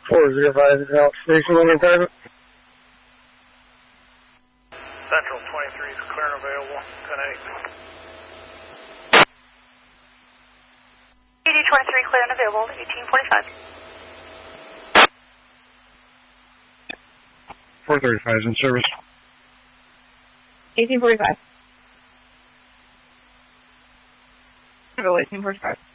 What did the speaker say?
405 is out. Station one more time. Central 23 is clear and available. 10-8. PD 23 clear and available. 1845. 435 is in service. 1845. 1845.